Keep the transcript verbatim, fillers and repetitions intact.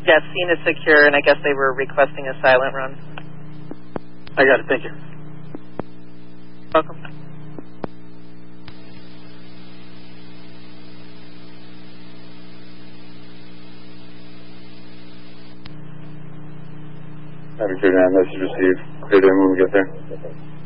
Yeah, scene is secure, and I guess they were requesting a silent run. I got it, thank you. Welcome. Having two nine, message received. Clear to when we get there.